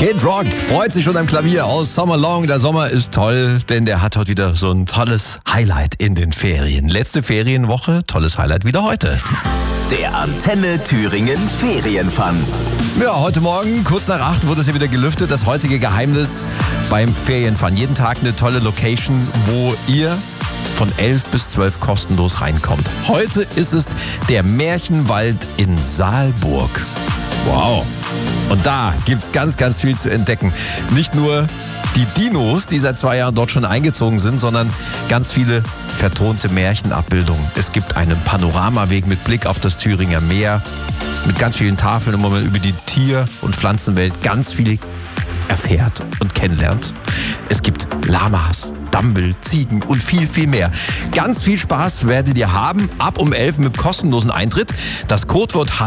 Kid Rock freut sich schon am Klavier aus Summer Long. Der Sommer ist toll, denn der hat heute wieder so ein tolles Highlight in den Ferien. Letzte Ferienwoche, tolles Highlight wieder heute. Der Antenne Thüringen Ferienfun. Ja, heute Morgen, kurz nach 8, wurde es ja wieder gelüftet. Das heutige Geheimnis beim Ferienfun. Jeden Tag eine tolle Location, wo ihr von 11 bis 12 kostenlos reinkommt. Heute ist es der Märchenwald in Saalburg. Wow. Und da gibt's ganz, ganz viel zu entdecken. Nicht nur die Dinos, die seit 2 Jahren dort schon eingezogen sind, sondern ganz viele vertonte Märchenabbildungen. Es gibt einen Panoramaweg mit Blick auf das Thüringer Meer, mit ganz vielen Tafeln, wo man über die Tier- und Pflanzenwelt ganz viel erfährt und kennenlernt. Es gibt Lamas, Dambel, Ziegen und viel, viel mehr. Ganz viel Spaß werdet ihr haben ab um 11 mit kostenlosen Eintritt. Das Codewort